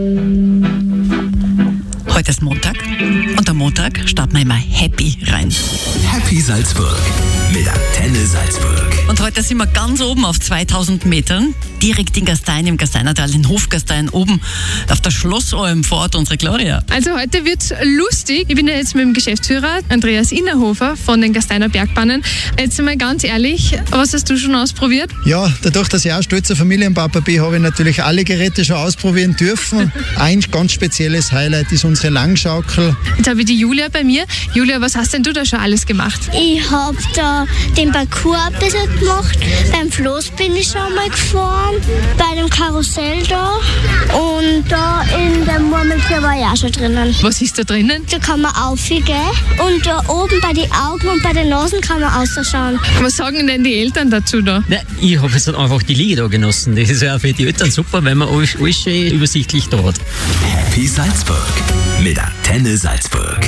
Heute ist Montag und am Montag starten wir immer happy rein. Happy Salzburg mit Antenne Salzburg. Und heute sind wir ganz oben auf 2000 Metern, direkt in Gastein, im Gasteinertal, in Hofgastein, oben auf der Schlossalm vor Ort, unsere Gloria. Also heute wird's lustig. Ich bin ja jetzt mit dem Geschäftsführer Andreas Innerhofer von den Gasteiner Bergbahnen. Jetzt mal ganz ehrlich, was hast du schon ausprobiert? Ja, dadurch, dass ich auch stolzer Familienpapa bin, habe ich natürlich alle Geräte schon ausprobieren dürfen. Ein ganz spezielles Highlight ist unsere Langschaukel. Jetzt habe ich die Julia bei mir. Julia, was hast denn du da schon alles gemacht? Ich habe da den Parcours ein bisschen gemacht. Beim Floß bin ich schon mal gefahren. Bei dem Karussell da. Und da in der Murmeltier war ich auch schon drinnen. Was ist da drinnen? Da kann man aufgehen. Und da oben bei den Augen und bei den Nasen kann man ausschauen. Was sagen denn die Eltern dazu da? Nein, ich habe jetzt einfach die Liege da genossen. Das ist ja für die Eltern super, weil man alles schön übersichtlich da hat. Happy Salzburg mit Antenne Salzburg.